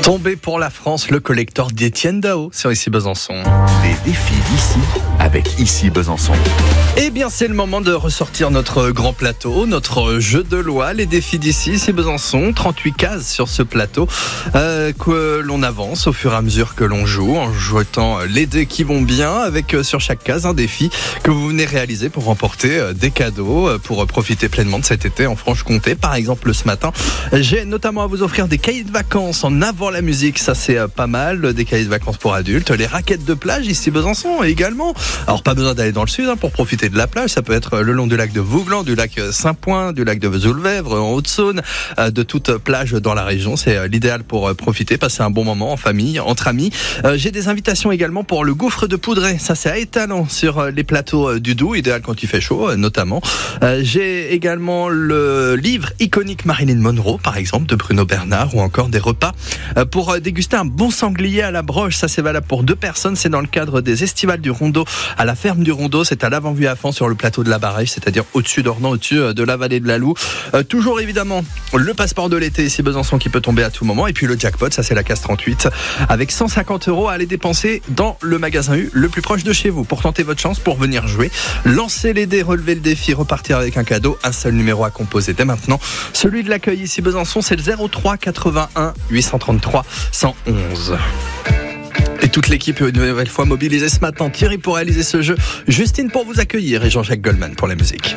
Tombé pour la France, le collector d'Étienne Dao sur Ici Besançon. Les défis d'ici avec Ici Besançon. Eh bien, c'est le moment de ressortir notre grand plateau, notre jeu de loi, les défis d'ici, Ici Besançon. 38 cases sur ce plateau que l'on avance au fur et à mesure que l'on joue, en jouant les dés qui vont bien, avec sur chaque case un défi que vous venez réaliser pour remporter des cadeaux, pour profiter pleinement de cet été en Franche-Comté. Par exemple, ce matin, j'ai notamment à vous offrir des cahiers de vacances en avant la musique, ça c'est pas mal, des cahiers de vacances pour adultes, les raquettes de plage Ici Besançon également. Alors pas besoin d'aller dans le sud pour profiter de la plage, ça peut être le long du lac de Vouglan, du lac Saint-Point, du lac de Vesoul-Vèvre, en Haute-Saône, de toute plage dans la région, c'est l'idéal pour profiter, passer un bon moment en famille, entre amis. J'ai des invitations également pour le gouffre de Poudré, ça c'est à Étalon sur les plateaux du Doubs, idéal quand il fait chaud notamment. J'ai également le livre iconique Marilyn Monroe par exemple de Bruno Bernard, ou encore des repas pour déguster un bon sanglier à la broche. Ça c'est valable pour 2 personnes, c'est dans le cadre des estivales du Rondeau à la ferme du Rondeau, c'est à l'avant-vue à Fans sur le plateau de la Barège, c'est-à-dire au-dessus d'Ornans, au-dessus de la vallée de la Loue. Toujours évidemment le passeport de l'été Ici Besançon qui peut tomber à tout moment, et puis le jackpot, ça c'est la case 38 avec 150 € à aller dépenser dans le magasin U le plus proche de chez vous pour tenter votre chance, pour venir jouer, lancer les dés, relever le défi, repartir avec un cadeau. Un seul numéro à composer dès maintenant, celui de l'accueil Ici Besançon, c'est le 03 81 833 111. Et toute l'équipe est une nouvelle fois mobilisée ce matin. Thierry pour réaliser ce jeu, Justine pour vous accueillir et Jean-Jacques Goldman pour la musique.